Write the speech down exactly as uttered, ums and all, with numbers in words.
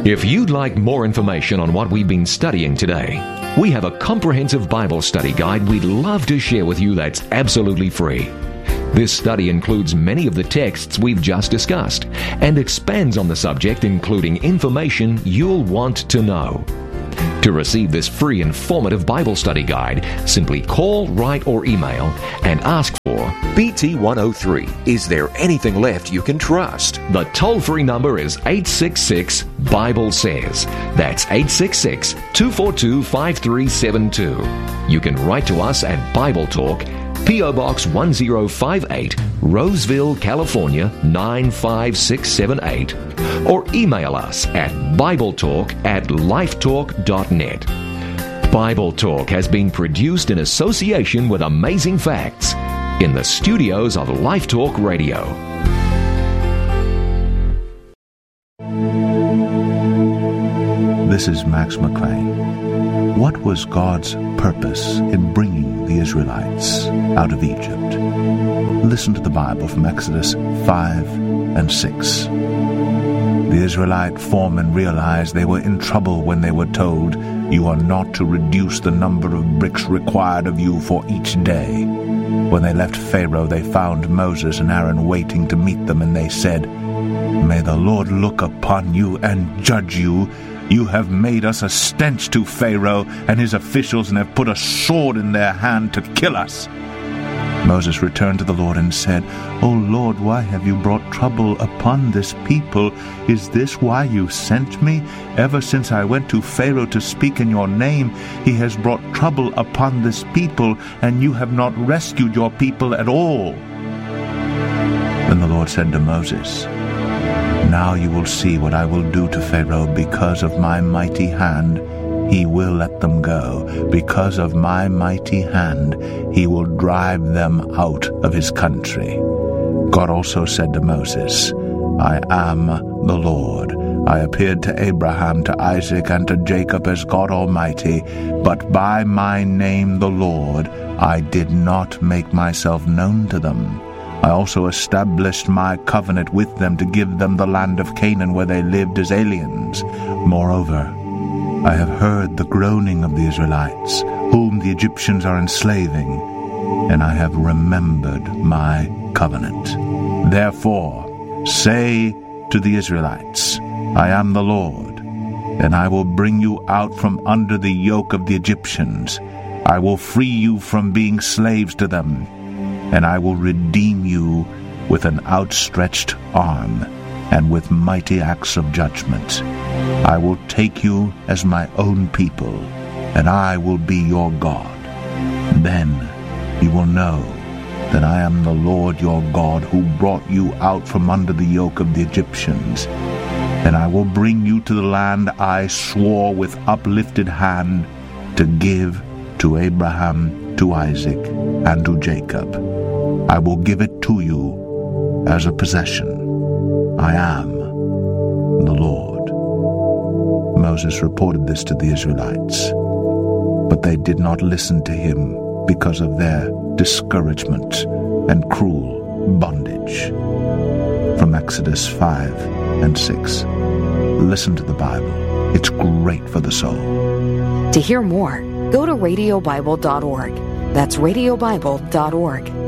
If you'd like more information on what we've been studying today, we have a comprehensive Bible study guide we'd love to share with you that's absolutely free. This study includes many of the texts we've just discussed and expands on the subject, including information you'll want to know. To receive this free informative Bible study guide, simply call, write, or email and ask for B T one oh three. Is there anything left you can trust? The toll-free number is eight six six, Bible Says. That's eight six six, two four two, five three seven two. You can write to us at Bible Talk, P O Box one zero five eight, Roseville, California nine five six seven eight, or email us at BibleTalk at lifetalk dot net. Bible Talk has been produced in association with Amazing Facts in the studios of Life Talk Radio. This is Max McLean. What was God's purpose in bringing the Israelites out of Egypt? Listen to the Bible from Exodus five and six. The Israelite foremen realized they were in trouble when they were told, "You are not to reduce the number of bricks required of you for each day." When they left Pharaoh, they found Moses and Aaron waiting to meet them, and they said, "May the Lord look upon you and judge you. You have made us a stench to Pharaoh and his officials, and have put a sword in their hand to kill us." Moses returned to the Lord and said, "O Lord, why have you brought trouble upon this people? Is this why you sent me? Ever since I went to Pharaoh to speak in your name, he has brought trouble upon this people, and you have not rescued your people at all." Then the Lord said to Moses, "Now you will see what I will do to Pharaoh. Because of my mighty hand, he will let them go. Because of my mighty hand, he will drive them out of his country." God also said to Moses, "I am the Lord. I appeared to Abraham, to Isaac, and to Jacob as God Almighty, but by my name, the Lord, I did not make myself known to them. I also established my covenant with them to give them the land of Canaan where they lived as aliens. Moreover, I have heard the groaning of the Israelites, whom the Egyptians are enslaving, and I have remembered my covenant. Therefore, say to the Israelites, I am the Lord, and I will bring you out from under the yoke of the Egyptians. I will free you from being slaves to them, and I will redeem you with an outstretched arm and with mighty acts of judgment. I will take you as my own people, and I will be your God. Then you will know that I am the Lord your God, who brought you out from under the yoke of the Egyptians. And I will bring you to the land I swore with uplifted hand to give to Abraham, to Isaac, and to Jacob. I will give it to you as a possession. I am the Lord. Moses reported this to the Israelites, but they did not listen to him because of their discouragement and cruel bondage. From Exodus five and six. Listen to the Bible. It's great for the soul. To hear more, go to radio bible dot org. That's radio bible dot org.